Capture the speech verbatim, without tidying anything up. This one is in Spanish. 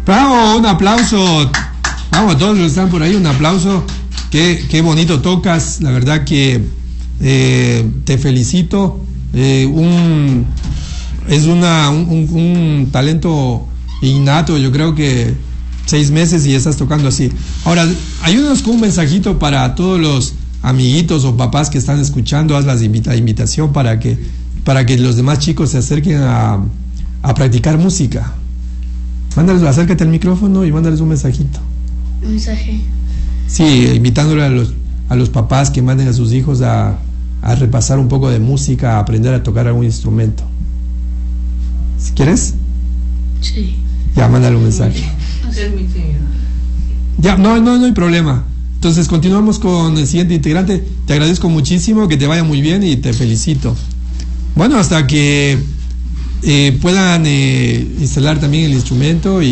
Bravo, un aplauso. Vamos, a todos los que están por ahí, un aplauso. Qué, qué bonito tocas. La verdad que eh, te felicito. Eh, un, es una, un, un, un talento innato. Yo creo que seis meses y ya estás tocando así. Ahora, ayúdanos con un mensajito para todos los amiguitos o papás que están escuchando. Haz la invita, invitación para que, para que los demás chicos se acerquen a, a practicar música. Mándales, acércate al micrófono y mándales un mensajito. Un mensaje. Sí, invitándole a los, a los papás que manden a sus hijos a, a repasar un poco de música, a aprender a tocar algún instrumento. ¿Si quieres? Sí. Ya, mándale un mensaje. Ya, no, no, no hay problema. Entonces continuamos con el siguiente integrante. Te agradezco muchísimo, que te vaya muy bien y te felicito. Bueno, hasta que eh, puedan eh, instalar también el instrumento y